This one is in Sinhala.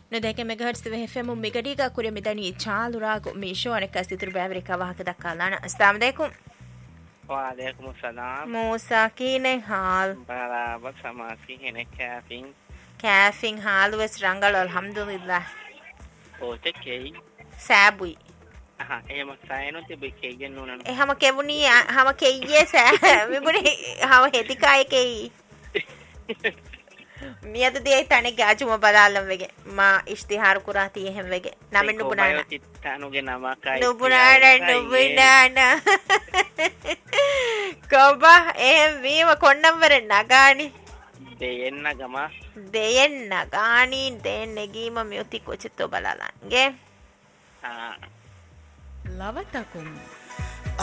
ندهك ميجاهرتز به فم ميجاديكا كوري ميداني تشال راغو ميشو أنا كاستيتر بأمريكا وهك دكالانا السلام عليكم وعليكم السلام موسى كيني حال برابر sama sihine كافين حال وس رانغال الحمد لله اوتكي سابوي එහෙම සයනොත් තිබෙකේ ගෙන්නුනන එහෙම කෙවුණී හැම කෙයියේ සෑ මිබුනේ හැම හෙදිකායකේ මියද දෙයි තනේ ගාජුම බලාලම් වෙගේ මා ඉෂ්තිහාර කුරාති එහෙම වෙගේ නමෙන් නුබුනාන තිත්තානුගේ නමකයි නුබුනාන කොබා එහෙම වීම කොන්නම් වර නගානි දෙයන්න නගානි දෙන්නගීම මියුති කොචිතෝ බලාලන්ගේ لوتكم